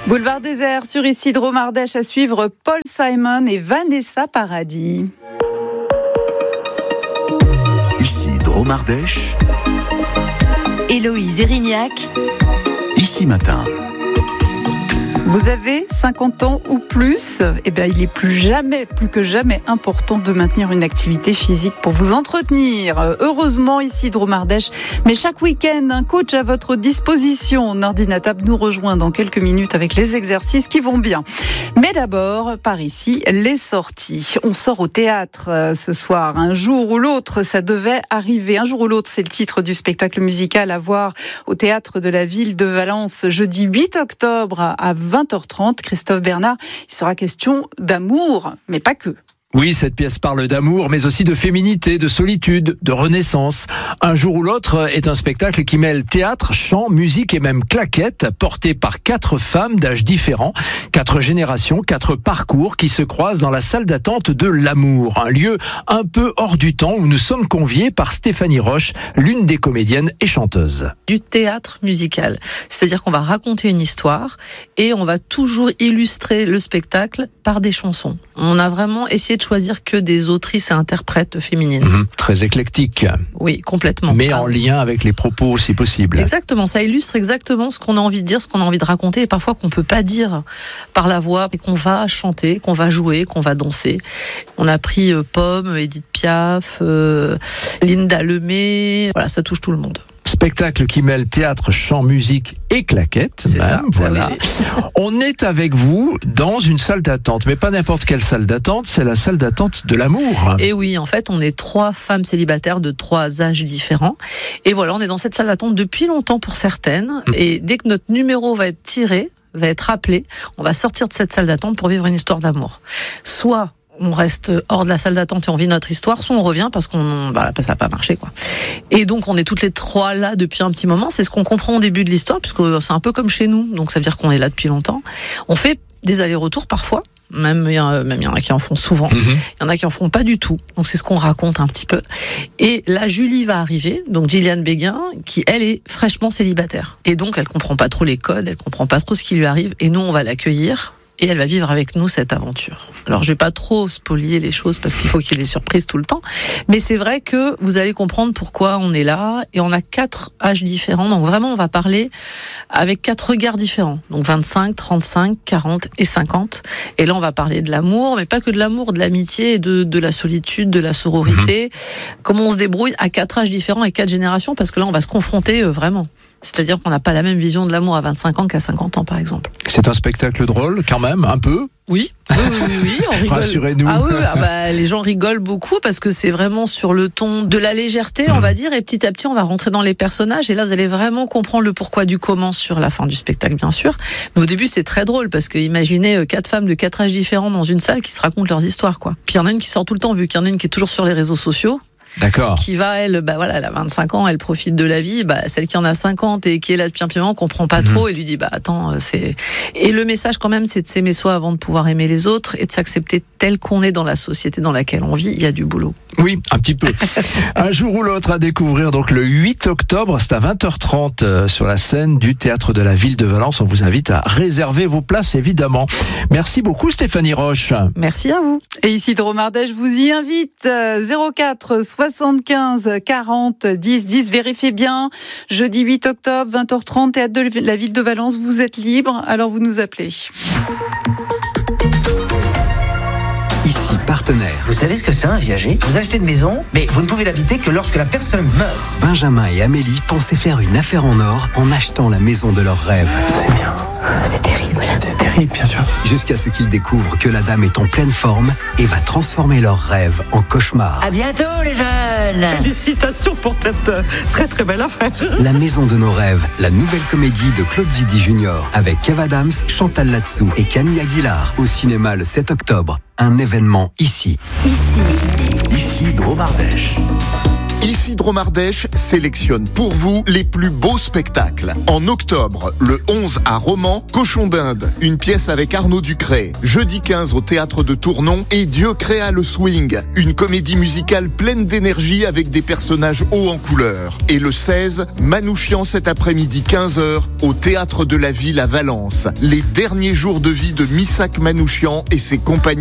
Boulevard désert sur Isidro Mardèche, à suivre Paul Simon et Vanessa Paradis. Isidro Mardèche, Héloïse Erignac, Ici Matin. Vous avez 50 ans ou plus, eh bien, il est plus que jamais important de maintenir une activité physique pour vous entretenir. Heureusement, Isidro Mardèche, mais chaque week-end, un coach à votre disposition. Nordinatable nous rejoint dans quelques minutes avec les exercices qui vont bien. Mais d'abord, par ici, les sorties. On sort au théâtre ce soir. Un jour ou l'autre, ça devait arriver. Un jour ou l'autre, c'est le titre du spectacle musical à voir au théâtre de la ville de Valence, jeudi 8 octobre à 20h30. Christophe Bernard, il sera question d'amour, mais pas que. Oui, cette pièce parle d'amour, mais aussi de féminité, de solitude, de renaissance. Un jour ou l'autre est un spectacle qui mêle théâtre, chant, musique et même claquettes, porté par 4 femmes d'âges différents, 4 générations, 4 parcours qui se croisent dans la salle d'attente de l'amour. Un lieu un peu hors du temps où nous sommes conviés par Stéphanie Roche, l'une des comédiennes et chanteuses. Du théâtre musical. C'est-à-dire qu'on va raconter une histoire et on va toujours illustrer le spectacle par des chansons. On a vraiment essayé de choisir que des autrices et interprètes féminines. Très éclectique. Oui, complètement. Mais en lien avec les propos si possible. Exactement, ça illustre exactement ce qu'on a envie de dire, ce qu'on a envie de raconter, et parfois qu'on peut pas dire par la voix, et qu'on va chanter, qu'on va jouer, qu'on va danser. On a pris Pomme, Edith Piaf, Linda Lemay, voilà, ça touche tout le monde. Spectacle qui mêle théâtre, chant, musique et claquettes. C'est ça. Voilà. Oui. On est avec vous dans une salle d'attente, mais pas n'importe quelle salle d'attente, c'est la salle d'attente de l'amour. Et oui, en fait, on est 3 femmes célibataires de 3 âges différents. Et voilà, on est dans cette salle d'attente depuis longtemps pour certaines. Et dès que notre numéro va être tiré, va être appelé, on va sortir de cette salle d'attente pour vivre une histoire d'amour. Soit on reste hors de la salle d'attente et on vit notre histoire, soit on revient parce ça n'a pas marché, quoi. Et donc, on est toutes les 3 là depuis un petit moment. C'est ce qu'on comprend au début de l'histoire, puisque c'est un peu comme chez nous. Donc, ça veut dire qu'on est là depuis longtemps. On fait des allers-retours parfois. Même il y en a qui en font souvent. Il y en a qui en font pas du tout. Donc, c'est ce qu'on raconte un petit peu. Et là, Julie va arriver. Donc, Gilliane Béguin, qui, elle, est fraîchement célibataire. Et donc, elle comprend pas trop les codes. Elle comprend pas trop ce qui lui arrive. Et nous, on va l'accueillir. Et elle va vivre avec nous cette aventure. Alors, je vais pas trop spolier les choses parce qu'il faut qu'il y ait des surprises tout le temps. Mais c'est vrai que vous allez comprendre pourquoi on est là. Et on a 4 âges différents. Donc vraiment, on va parler avec 4 regards différents. Donc 25, 35, 40 et 50. Et là, on va parler de l'amour, mais pas que de l'amour, de l'amitié, de la solitude, de la sororité. Comment on se débrouille à 4 âges différents et 4 générations, parce que là, on va se confronter vraiment. C'est-à-dire qu'on n'a pas la même vision de l'amour à 25 ans qu'à 50 ans, par exemple. C'est un spectacle drôle, quand même, un peu. Oui, on rigole. Rassurez-nous. Ah oui, les gens rigolent beaucoup parce que c'est vraiment sur le ton de la légèreté, on va dire, et petit à petit, on va rentrer dans les personnages, et là, vous allez vraiment comprendre le pourquoi du comment sur la fin du spectacle, bien sûr. Mais au début, c'est très drôle parce que imaginez 4 femmes de 4 âges différents dans une salle qui se racontent leurs histoires, quoi. Puis il y en a une qui sort tout le temps, vu qu'il y en a une qui est toujours sur les réseaux sociaux. D'accord. Qui va, elle a 25 ans, elle profite de la vie. Celle qui en a 50 et qui est là depuis un petit moment, comprend pas trop, et lui dit, attends, c'est... Et le message, quand même, c'est de s'aimer soi avant de pouvoir aimer les autres, et de s'accepter tel qu'on est dans la société dans laquelle on vit. Il y a du boulot. Oui, un petit peu. Un jour ou l'autre à découvrir, donc le 8 octobre, c'est à 20h30 sur la scène du théâtre de la ville de Valence. On vous invite à réserver vos places, évidemment. Merci beaucoup, Stéphanie Roche. Merci à vous. Et Isidro Mardèche vous y invite. 04 75 40 10 10. Vérifiez bien. Jeudi 8 octobre, 20h30, théâtre de la ville de Valence. Vous êtes libre, alors vous nous appelez. Ici Partenaire. Vous savez ce que c'est un viager? Vous achetez une maison, mais vous ne pouvez l'habiter que lorsque la personne meurt. Benjamin et Amélie pensaient faire une affaire en or en achetant la maison de leurs rêves. C'est bien. c'est terrible. C'est terrible, bien sûr. Jusqu'à ce qu'ils découvrent que la dame est en pleine forme et va transformer leurs rêves en cauchemars. À bientôt les jeunes. Félicitations pour cette très très belle affaire. La maison de nos rêves, la nouvelle comédie de Claude Zidi Junior avec Kev Adams, Chantal Latsou et Camille Aguilar au cinéma le 7 octobre. Un événement ici. Ici. Ici, Dromardèche. Isidro Mardèche sélectionne pour vous les plus beaux spectacles. En octobre, le 11 à Romans, Cochon d'Inde, une pièce avec Arnaud Ducret. Jeudi 15 au Théâtre de Tournon et Dieu créa le swing, une comédie musicale pleine d'énergie avec des personnages hauts en couleur. Et le 16, Manouchian cet après-midi 15h au Théâtre de la Ville à Valence. Les derniers jours de vie de Missak Manouchian et ses compagnons